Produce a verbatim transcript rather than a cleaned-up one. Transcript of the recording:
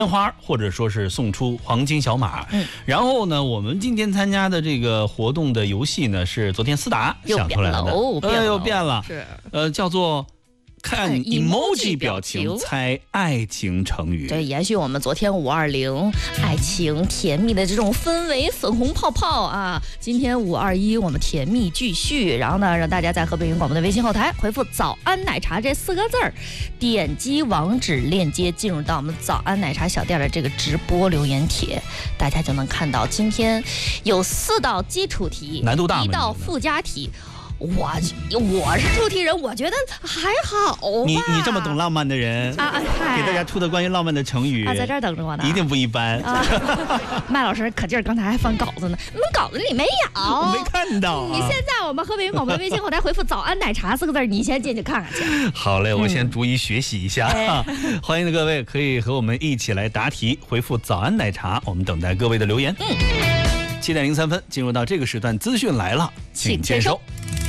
花，或者说是送出黄金小马。 嗯， 然后呢，我们今天参加的这个活动的游戏呢，是昨天思达想出来的， 呃， 又变了， 是呃，叫做。看 emoji 表情猜爱情成语， 对，延续我们昨天五二零爱情甜蜜的这种氛围，粉红泡泡啊。今天五二一我们甜蜜继续，然后呢，让大家在河北云广播的微信后台回复早安奶茶这四个字儿，点击网址链接进入到我们早安奶茶小店的这个直播留言帖，大家就能看到今天有四道基础题， 难度大吗？ 一道附加题。我我是出题人，我觉得还好吧。 你你这么懂浪漫的人啊， 给大家出的关于浪漫的成语啊，在这儿等着我呢， 一定不一般。 啊、麦老师可劲儿，刚才还翻稿子呢，那稿子里没有， 我没看到、啊。 你现在我们河北云广播的微信后台回复“早安奶茶”四个字，你先进去看看去。 好嘞，我先逐一学习一下。嗯、欢迎的各位可以和我们一起来答题，回复“早安奶茶”，我们等待各位的留言。 嗯， 七点零三分进入到这个时段，资讯来了，请签收。